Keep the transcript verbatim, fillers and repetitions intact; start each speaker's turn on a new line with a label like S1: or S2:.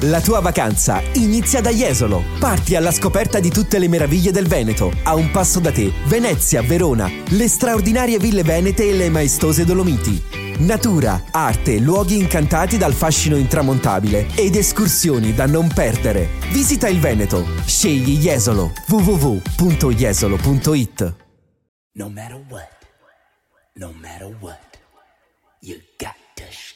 S1: La tua vacanza inizia da Jesolo. Parti alla scoperta di tutte le meraviglie del Veneto. A un passo da te, Venezia, Verona, le straordinarie ville venete e le maestose Dolomiti. Natura, arte, luoghi incantati dal fascino intramontabile ed escursioni da non perdere. Visita il Veneto. Scegli Jesolo. w w w punto jesolo punto i t.
S2: No matter what, no matter what, you got to